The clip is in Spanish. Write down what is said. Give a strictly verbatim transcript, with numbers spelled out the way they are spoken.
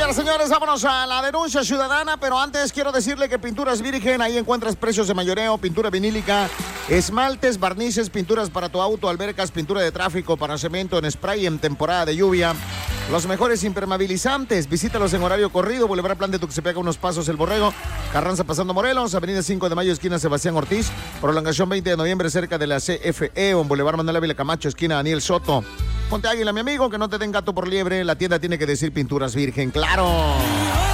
Señoras y señores, vámonos a la denuncia ciudadana, pero antes quiero decirle que Pinturas Virgen, ahí encuentras precios de mayoreo, pintura vinílica, esmaltes, barnices, pinturas para tu auto, albercas, pintura de tráfico, para cemento, en spray en temporada de lluvia. Los mejores impermeabilizantes, visítalos en horario corrido, Boulevard Plan de Tuxtepec, unos pasos El Borrego, Carranza pasando Morelos, Avenida cinco de Mayo, esquina Sebastián Ortiz, prolongación veinte de noviembre cerca de la C F E, o en Boulevard Manuel Ávila Camacho, esquina Daniel Soto. Ponte águila, mi amigo, que no te den gato por liebre, la tienda tiene que decir Pinturas Virgen, ¡claro!